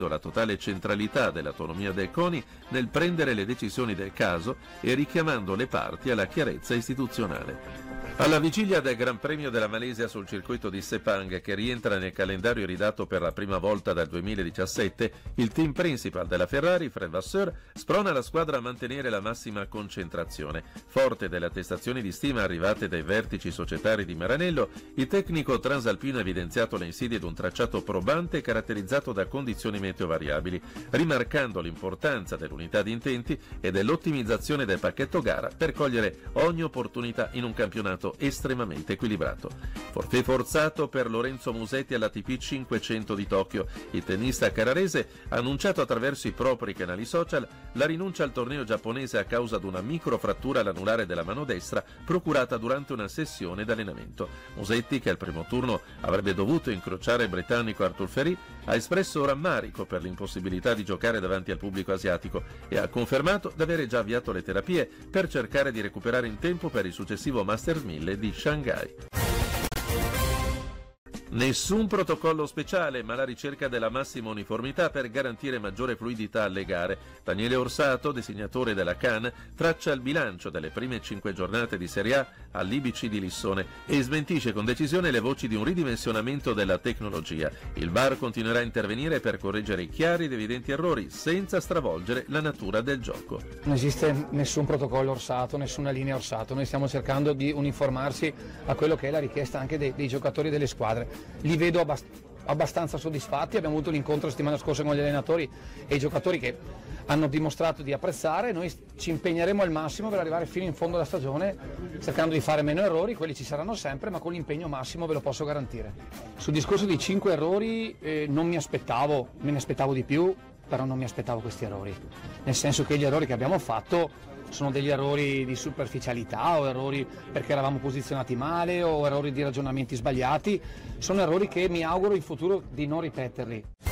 la totale centralità dell'autonomia del CONI nel prendere le decisioni del caso e richiamando le parti alla chiarezza istituzionale. Alla vigilia del Gran Premio della Malesia sul circuito di Sepang, che rientra nel calendario ridatto per la prima volta dal 2017, il team principal della Ferrari, Fred Vasseur, sprona la squadra a mantenere la massima concentrazione. Forte delle attestazioni di stima arrivate dai vertici societari di Maranello, il tecnico transalpino ha evidenziato le insidie di un tracciato probante caratterizzato da condizioni meteo variabili, rimarcando l'importanza dell'unità di intenti e dell'ottimizzazione del pacchetto gara per cogliere ogni opportunità in un campionato estremamente equilibrato. Forfait forzato per Lorenzo Musetti all'ATP 500 di Tokyo. Il tennista carrarese ha annunciato attraverso i propri canali social la rinuncia al torneo giapponese a causa di una microfrattura all'anulare della mano destra procurata durante una sessione d'allenamento. Musetti, che al primo turno avrebbe dovuto incrociare il britannico Arthur Ferry, ha espresso rammarico per l'impossibilità di giocare davanti al pubblico asiatico e ha confermato di avere già avviato le terapie per cercare di recuperare in tempo per il successivo Masters 1000 di Shanghai. Nessun protocollo speciale, ma la ricerca della massima uniformità per garantire maggiore fluidità alle gare. Daniele Orsato, designatore della CAN, traccia il bilancio delle prime 5 giornate di Serie A all'IBC di Lissone e smentisce con decisione le voci di un ridimensionamento della tecnologia. Il VAR continuerà a intervenire per correggere i chiari ed evidenti errori, senza stravolgere la natura del gioco. Non esiste nessun protocollo Orsato, nessuna linea Orsato. Noi stiamo cercando di uniformarci a quello che è la richiesta anche dei giocatori delle squadre. Li vedo abbastanza soddisfatti, abbiamo avuto l'incontro la settimana scorsa con gli allenatori e i giocatori che hanno dimostrato di apprezzare. Noi ci impegneremo al massimo per arrivare fino in fondo alla stagione cercando di fare meno errori, quelli ci saranno sempre, ma con l'impegno massimo, ve lo posso garantire. Sul discorso di 5 errori non mi aspettavo, me ne aspettavo di più, però non mi aspettavo questi errori, nel senso che gli errori che abbiamo fatto sono degli errori di superficialità o errori perché eravamo posizionati male o errori di ragionamenti sbagliati, sono errori che mi auguro in futuro di non ripeterli.